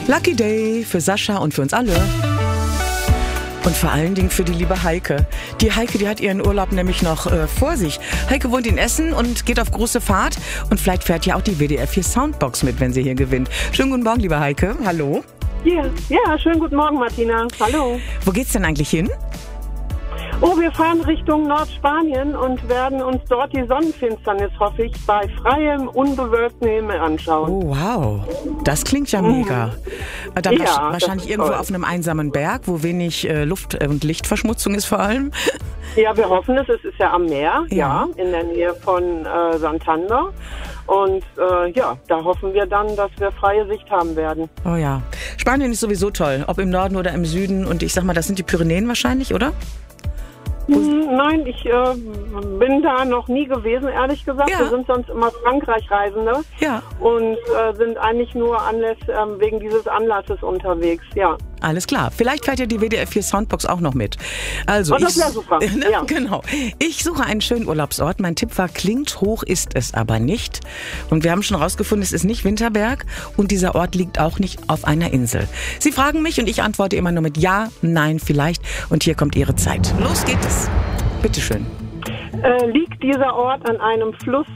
Lucky Day für Sascha und für uns alle. Und vor allen Dingen für die liebe Heike. Die Heike, die hat ihren Urlaub nämlich noch vor sich. Heike wohnt in Essen und geht auf große Fahrt. Und vielleicht fährt ja auch die WDR 4 Soundbox mit, wenn sie hier gewinnt. Schönen guten Morgen, liebe Heike. Hallo. Ja, schönen guten Morgen, Martina. Hallo. Wo geht's denn eigentlich hin? Oh, wir fahren Richtung Nordspanien und werden uns dort die Sonnenfinsternis, hoffe ich, bei freiem, unbewölktem Himmel anschauen. Oh, wow. Das klingt ja mega. Dann Ja, wahrscheinlich das ist irgendwo toll. auf einem einsamen Berg, wo wenig Luft- und Lichtverschmutzung ist vor allem. Ja, wir hoffen es. Es ist ja am Meer, Ja. in der Nähe von Santander. Und da hoffen wir dann, dass wir freie Sicht haben werden. Oh ja. Spanien ist sowieso toll, ob im Norden oder im Süden. Und ich sag mal, das sind die Pyrenäen wahrscheinlich, oder? Nein, ich bin da noch nie gewesen, ehrlich gesagt. Ja. Wir sind sonst immer Frankreich-Reisende Ja. und sind eigentlich nur wegen dieses Anlasses unterwegs, ja. Alles klar. Vielleicht fährt ja die WDR 4 Soundbox auch noch mit. Also Oh, das wäre super. Ja. Genau. Ich suche einen schönen Urlaubsort. Mein Tipp war, klingt hoch, ist es aber nicht. Und wir haben schon rausgefunden, es ist nicht Winterberg und dieser Ort liegt auch nicht auf einer Insel. Sie fragen mich und ich antworte immer nur mit Ja, Nein, vielleicht. Und hier kommt Ihre Zeit. Los geht es. Bitteschön. Liegt dieser Ort an einem Fluss?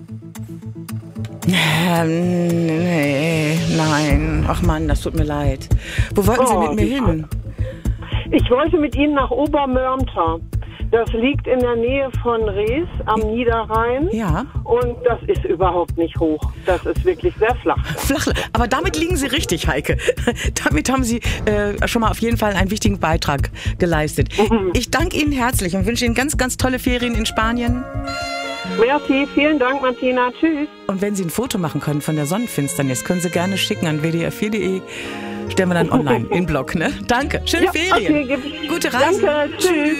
Nee, nein. Ach Mann, das tut mir leid. Wo wollten Sie Oh, mit mir wie hin? Ich wollte mit Ihnen nach Obermörmter. Das liegt in der Nähe von Rees am Niederrhein. Ja. Und das ist überhaupt nicht hoch. Das ist wirklich sehr flach. Flach. Aber damit liegen Sie richtig, Heike. Damit haben Sie schon mal auf jeden Fall einen wichtigen Beitrag geleistet. Ich danke Ihnen herzlich und wünsche Ihnen ganz, ganz tolle Ferien in Spanien. Merci, vielen Dank, Martina. Tschüss. Und wenn Sie ein Foto machen können von der Sonnenfinsternis, können Sie gerne schicken an wdr4.de. Stellen wir dann online im Blog, ne? Danke. Schöne Ferien. Okay, gebe ich. Gute Reise. Danke, tschüss.